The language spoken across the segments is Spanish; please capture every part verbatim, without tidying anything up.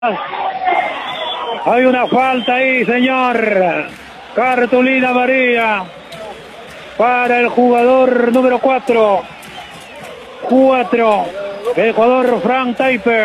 Hay una falta ahí, señor. Cartulina amarilla para el jugador número cuatro. cuatro. El jugador Frank Taipe.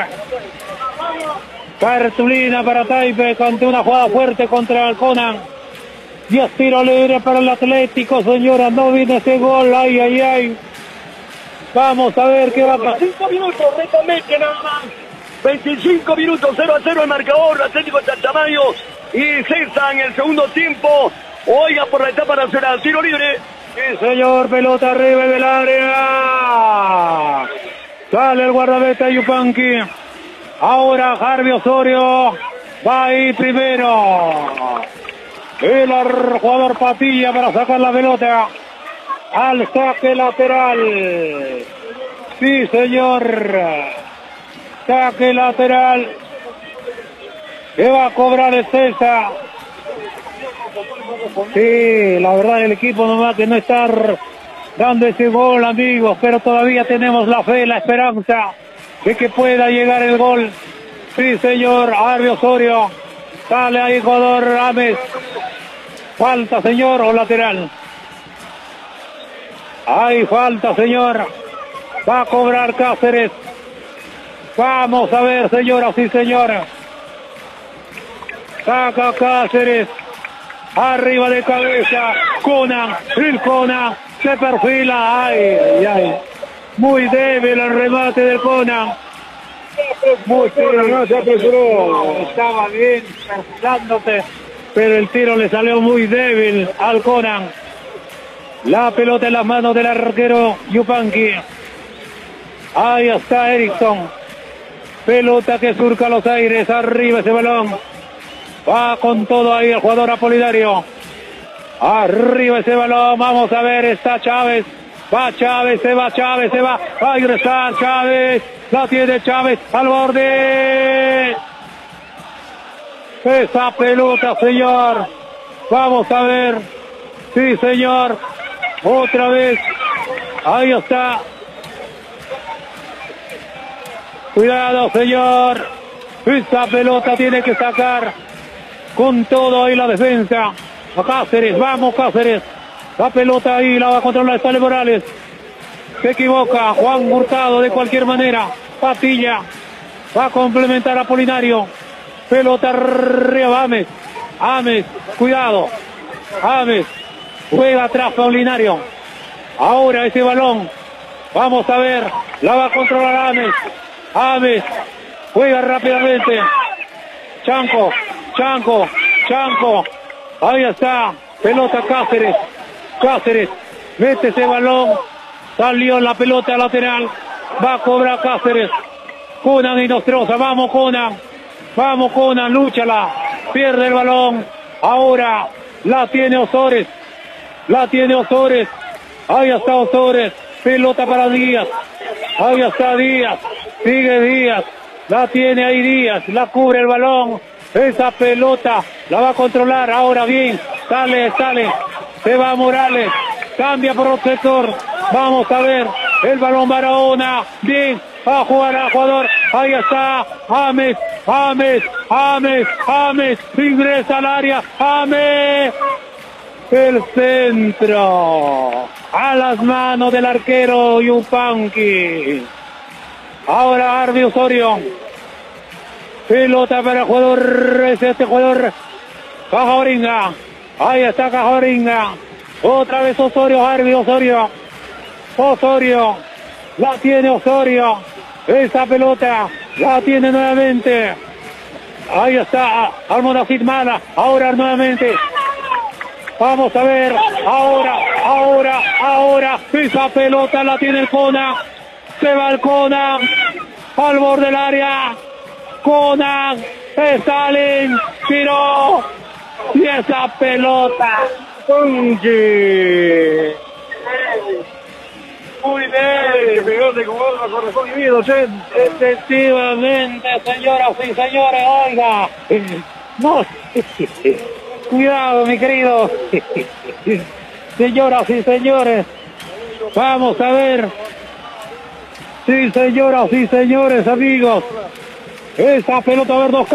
Cartulina para Taipe ante una jugada fuerte contra el Conan. diez tiro libre para el Atlético, señora. No viene ese gol. Ay, ay, ay. Vamos a ver qué va a pasar. cinco minutos, netamente nada más. veinticinco minutos, cero a cero el marcador. Atlético de Tamayo y César en el segundo tiempo. Oiga, por la etapa nacional, tiro libre. Sí, señor, pelota arriba del área. Sale el guardameta Yupanqui. Ahora Harvey Osorio va ahí primero. El jugador Patilla para sacar la pelota al saque lateral. Sí, señor. Saque lateral. Que va a cobrar el César. Sí, la verdad el equipo nomás que no está dando ese gol, amigos, pero todavía tenemos la fe, la esperanza de que pueda llegar el gol. Sí, señor, Harvey Osorio. Sale ahí jugador Ames. Falta, señor, o lateral. Hay falta, señor. Va a cobrar Cáceres. Vamos a ver, señora, sí, señora. Saca Cáceres. Arriba de cabeza. Conan. El Conan. Se perfila. Ay, ay, ay. Muy débil el remate del Conan. Muy débil. No se apresuró. Estaba bien perfilándote, pero el tiro le salió muy débil al Conan. La pelota en las manos del arquero Yupanqui. Ahí está Erickson. Pelota que surca los aires. Arriba ese balón. Va con todo ahí el jugador Apolinario. Arriba ese balón. Vamos a ver. Está Chávez. Va Chávez. Se va Chávez. Se va. Va a ingresar Chávez. La tiene Chávez. Al borde. Esa pelota, señor. Vamos a ver. Sí, señor. Otra vez. Ahí está. Cuidado, señor. Esa pelota tiene que sacar con todo ahí la defensa. A Cáceres. Vamos, Cáceres. La pelota ahí la va a controlar Stanley Morales. Se equivoca. Juan Hurtado de cualquier manera. Patilla. Va a complementar a Apolinario. Pelota arriba. Ames. Ames. Cuidado. Ames. Juega atrás Apolinario. Ahora ese balón. Vamos a ver. La va a controlar Ames. Ames. Juega rápidamente. Chanco. Chanco. Chanco. Ahí está. Pelota Cáceres. Cáceres. Mete ese balón. Salió la pelota lateral. Va a cobrar Cáceres. Conan y Nostroza. Vamos, Conan. Vamos, Conan. Lúchala. Pierde el balón. Ahora la tiene Osores. La tiene Osores. Ahí está Osores. Pelota para Díaz. Ahí está Díaz. Sigue Díaz. La tiene ahí Díaz. La cubre el balón. Esa pelota la va a controlar. Ahora bien. Sale, sale. Se va Morales. Cambia por otro sector. Vamos a ver. El balón Barahona. Bien. Va a jugar al jugador. Ahí está. Ames. Ames. Ames. Ames. Ingresa al área. Ames. El centro. A las manos del arquero Yupanqui. Ahora Harvey Osorio. Pelota para el jugador. Es este jugador. Cajaoringa. Ahí está Cajaoringa. Otra vez Osorio. Harvey Osorio. Osorio. La tiene Osorio. Esa pelota. La tiene nuevamente. Ahí está Almonacid Mala. Ahora nuevamente. Vamos a ver. Ahora. Ahora. Ahora. Esa pelota la tiene el Conan. Se va el Conan. Al borde del área. Conan. Stalin. Tiró. Y esa pelota. Punji. Muy bien. Efectivamente, señoras y señores, oiga. No. Cuidado, mi querido. Señoras y señores. Vamos a ver. Sí, señoras y señores, amigos. Esa pelota, a ver, dos